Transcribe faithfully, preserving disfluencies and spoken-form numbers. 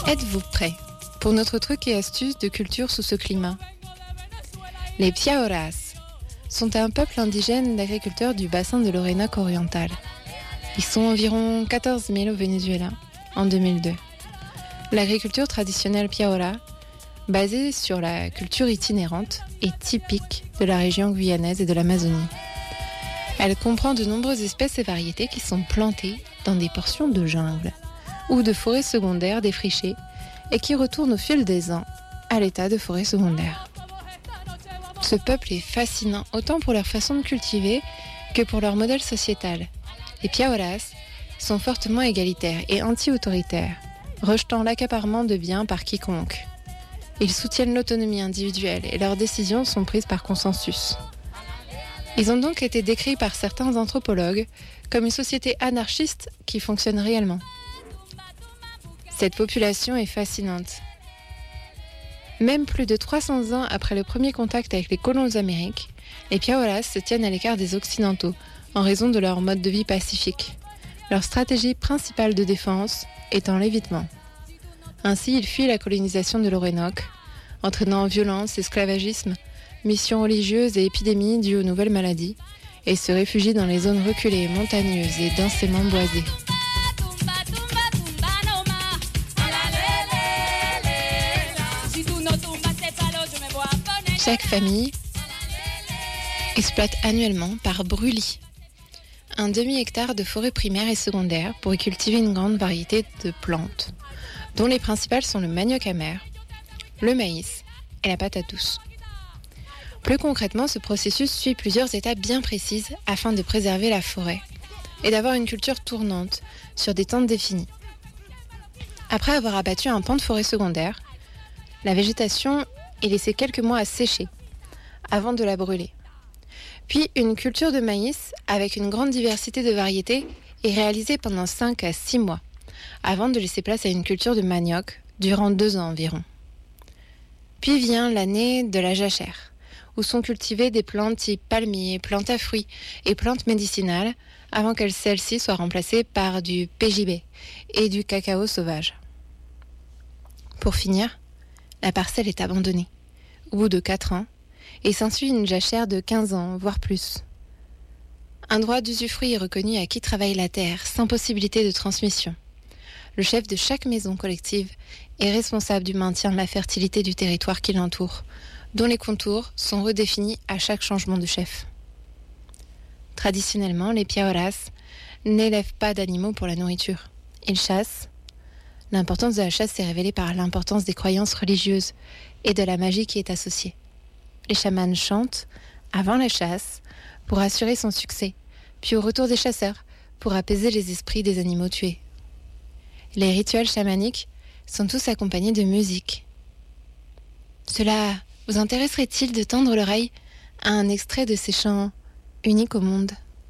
Êtes-vous prêts pour notre truc et astuce de culture sous ce climat? Les Piaoras sont un peuple indigène d'agriculteurs du bassin de l'Orénoque oriental. Ils sont environ quatorze mille au Venezuela en deux mille deux. L'agriculture traditionnelle Piaora, basée sur la culture itinérante, est typique de la région guyanaise et de l'Amazonie. Elle comprend de nombreuses espèces et variétés qui sont plantées dans des portions de jungle ou de forêts secondaires défrichées et qui retournent au fil des ans à l'état de forêt secondaire. Ce peuple est fascinant autant pour leur façon de cultiver que pour leur modèle sociétal. Les Piaoras sont fortement égalitaires et anti-autoritaires, rejetant l'accaparement de biens par quiconque. Ils soutiennent l'autonomie individuelle et leurs décisions sont prises par consensus. Ils ont donc été décrits par certains anthropologues comme une société anarchiste qui fonctionne réellement. Cette population est fascinante. Même plus de trois cents ans après le premier contact avec les colons d'Amérique, les Piaoras se tiennent à l'écart des Occidentaux en raison de leur mode de vie pacifique. Leur stratégie principale de défense étant l'évitement. Ainsi, ils fuient la colonisation de l'Orénoque, entraînant violence, esclavagisme, missions religieuses et épidémies dues aux nouvelles maladies, et se réfugient dans les zones reculées, montagneuses et densément boisées. Chaque famille exploite annuellement par brûlis un demi-hectare de forêt primaire et secondaire pour y cultiver une grande variété de plantes, dont les principales sont le manioc amer, le maïs et la patate douce. Plus concrètement, ce processus suit plusieurs étapes bien précises afin de préserver la forêt et d'avoir une culture tournante sur des temps définis. Après avoir abattu un pan de forêt secondaire, la végétation est laissée quelques mois à sécher avant de la brûler. Puis une culture de maïs avec une grande diversité de variétés est réalisée pendant cinq à six mois avant de laisser place à une culture de manioc durant deux ans environ. Puis vient l'année de la jachère, où sont cultivées des plantes type palmier, plantes à fruits et plantes médicinales avant que celles-ci soient remplacées par du P J B et du cacao sauvage. Pour finir, la parcelle est abandonnée au bout de quatre ans et s'ensuit une jachère de quinze ans, voire plus. Un droit d'usufruit est reconnu à qui travaille la terre, sans possibilité de transmission. Le chef de chaque maison collective est responsable du maintien de la fertilité du territoire qui l'entoure, dont les contours sont redéfinis à chaque changement de chef. Traditionnellement, les Piaoras n'élèvent pas d'animaux pour la nourriture. Ils chassent. L'importance de la chasse est révélée par l'importance des croyances religieuses et de la magie qui est associée. Les chamans chantent avant la chasse pour assurer son succès, puis au retour des chasseurs pour apaiser les esprits des animaux tués. Les rituels chamaniques sont tous accompagnés de musique. Cela vous intéresserait-il de tendre l'oreille à un extrait de ces chants uniques au monde ?